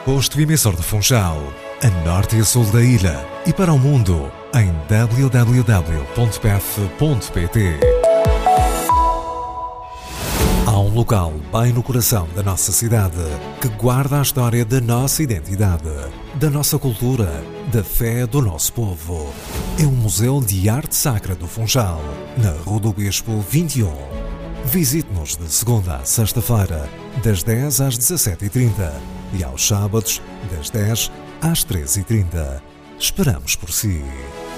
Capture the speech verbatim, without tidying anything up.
Posto emissor de Funchal, a norte e a sul da ilha e para o mundo em w w w ponto p f ponto p t. Há um local bem no coração da nossa cidade que guarda a história da nossa identidade, da nossa cultura, da fé do nosso povo. É o Museu de Arte Sacra do Funchal, na Rua do Bispo vinte e um. Visite-nos de segunda a sexta-feira, das dez às dezassete e trinta e aos sábados, das dez às treze e trinta. Esperamos por si.